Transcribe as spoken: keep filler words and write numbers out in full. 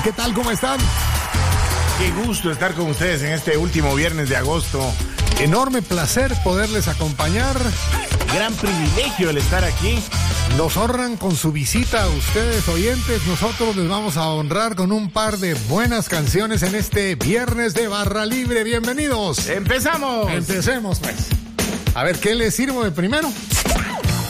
¿qué tal? ¿Cómo están? Qué gusto estar con ustedes en este último viernes de agosto. Enorme placer poderles acompañar. Gran privilegio el estar aquí. Nos honran con su visita a ustedes, oyentes. Nosotros les vamos a honrar con un par de buenas canciones en este viernes de Barra Libre. Bienvenidos. ¡Empezamos! Empecemos, pues. A ver, ¿qué les sirvo de primero?